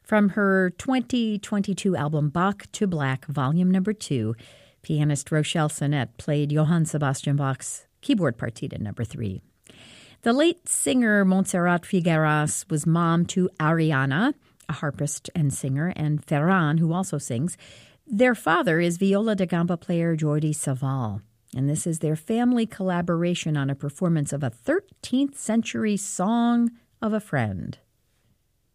From her 2022 album Bach to Black, Volume No. 2, pianist Rochelle Sonette played Johann Sebastian Bach's keyboard partita No. 3. The late singer Montserrat Figueras was mom to Ariana, a harpist and singer, and Ferran, who also sings. Their father is viola da gamba player Jordi Savall, and this is their family collaboration on a performance of a 13th century song of a friend.